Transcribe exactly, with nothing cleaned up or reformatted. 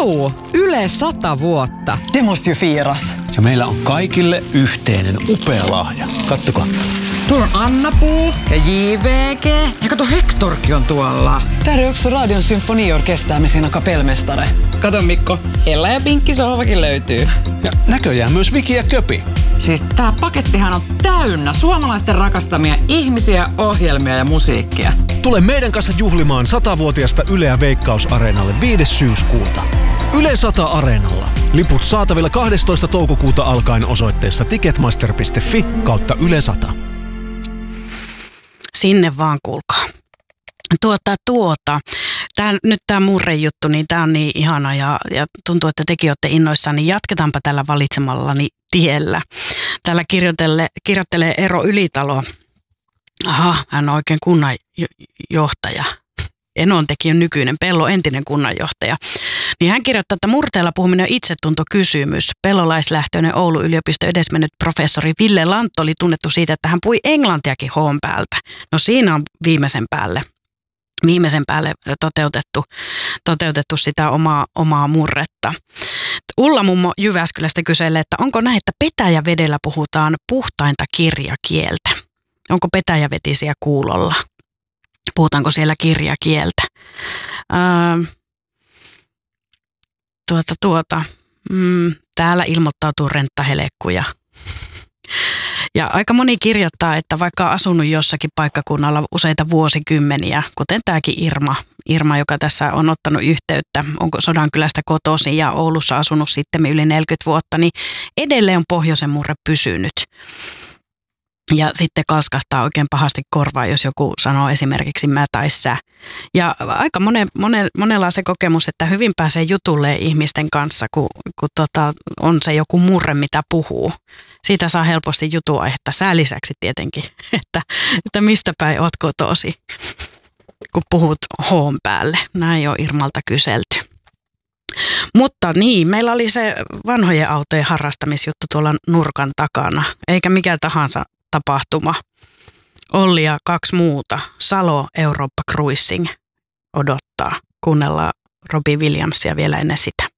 Vau! Yle sata vuotta. Det måste ju firas. Ja meillä on kaikille yhteinen upea lahja. Kattokaa. Tuolla on Anna-Puu ja J V G. Ja kato, Hektorkin on tuolla. Där är också Radion symfoniorkester med sina kapellmästare. Kato Mikko, Hella ja Pinkki sohvakin löytyy. Ja näköjään myös Viki ja Köpi. Siis tää pakettihan on täynnä suomalaisten rakastamia ihmisiä, ohjelmia ja musiikkia. Tule meidän kanssa juhlimaan satavuotiaasta Yleä Veikkaus-areenalle viides syyskuuta. Yle sata Areenalla. Liput saatavilla kahdestoista toukokuuta alkaen osoitteessa ticketmaster piste fi kautta Yle sata. Sinne vaan kuulkaa. Tuota, tuota. Tää, nyt tämä murrejuttu, niin tämä on niin ihana ja, ja tuntuu, että tekin olette innoissaan, niin jatketaanpa tällä valitsemallani tiellä. Täällä kirjoittelee Eero Ylitalo. Aha, hän on oikein kunnanjohtaja. Enon teki on nykyinen, Pello entinen kunnanjohtaja. Niin hän kirjoittaa, että murteella puhuminen on itsetuntokysymys. Pellolaislähtöinen Oulun yliopiston edesmennyt professori Ville Lantto oli tunnettu siitä, että hän pui englantiakin hoon päältä. No siinä on viimeisen päälle. Viimeisen päälle toteutettu, toteutettu sitä omaa, omaa murretta. Ulla mummo Jyväskylästä kyselee, että onko näin, että Petäjävedellä puhutaan puhtainta kirjakieltä? Onko petäjävetisiä kuulolla? Puhutaanko siellä kirjakieltä? Öö, tuota, tuota. Mm, täällä ilmoittautuu renttahelekkuja. Ja aika moni kirjoittaa, että vaikka on asunut jossakin paikkakunnalla useita vuosikymmeniä, kuten tämäkin Irma, Irma, joka tässä on ottanut yhteyttä, onko Sodankylästä kotoisin ja Oulussa asunut sitten yli neljäkymmentä vuotta, niin edelleen on pohjoisen murre pysynyt. Ja sitten kalskahtaa oikein pahasti korvaa, jos joku sanoo esimerkiksi mä tai sä. Ja aika monen, monen, monella on se kokemus, että hyvin pääsee jutulle ihmisten kanssa, kun, kun tota, on se joku murre, mitä puhuu. Siitä saa helposti jutuaihetta, sää lisäksi tietenkin, että, että mistä päin oot kotosi, kun puhut hoon päälle. Näin on Irmalta kyselty. Mutta niin, meillä oli se vanhojen autojen harrastamisjuttu tuolla nurkan takana, eikä mikä tahansa tapahtuma. Olli ja kaksi muuta. Salo Eurooppa Cruising odottaa. Kuunnellaan Robbie Williamsia vielä ennen sitä.